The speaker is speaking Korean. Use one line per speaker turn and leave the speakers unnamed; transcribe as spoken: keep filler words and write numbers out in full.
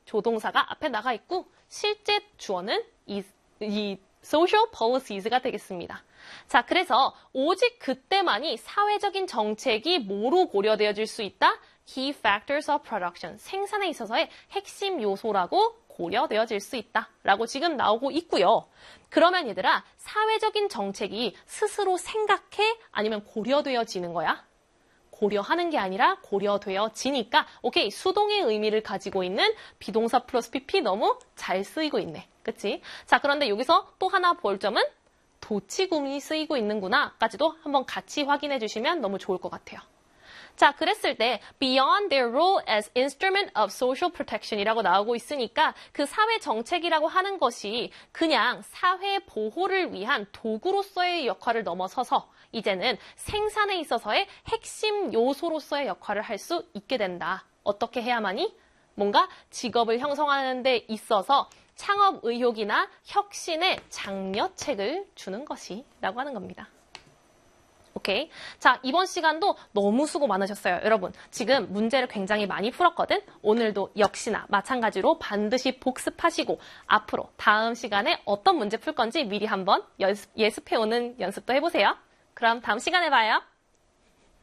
조동사가 앞에 나가 있고 실제 주어는 이, 이 social polices가 되겠습니다. 자, 그래서 오직 그때만이 사회적인 정책이 뭐로 고려되어질 수 있다? Key factors of production, 생산에 있어서의 핵심 요소라고 고려되어질 수 있다 라고 지금 나오고 있고요. 그러면 얘들아, 사회적인 정책이 스스로 생각해? 아니면 고려되어지는 거야? 고려하는 게 아니라 고려되어지니까 오케이, 수동의 의미를 가지고 있는 비동사 플러스 pp 너무 잘 쓰이고 있네. 그치? 자, 그런데 여기서 또 하나 볼 점은 도치구문이 쓰이고 있는구나 까지도 한번 같이 확인해 주시면 너무 좋을 것 같아요. 자, 그랬을 때 beyond their role as instrument of social protection이라고 나오고 있으니까 그 사회 정책이라고 하는 것이 그냥 사회 보호를 위한 도구로서의 역할을 넘어서서 이제는 생산에 있어서의 핵심 요소로서의 역할을 할 수 있게 된다. 어떻게 해야만이? 뭔가 직업을 형성하는 데 있어서 창업 의욕이나 혁신의 장려책을 주는 것이 라고 하는 겁니다. 오케이. 자, 이번 시간도 너무 수고 많으셨어요. 여러분, 지금 문제를 굉장히 많이 풀었거든? 오늘도 역시나 마찬가지로 반드시 복습하시고 앞으로 다음 시간에 어떤 문제 풀 건지 미리 한번 연습, 예습해오는 연습도 해보세요. 그럼 다음 시간에 봐요.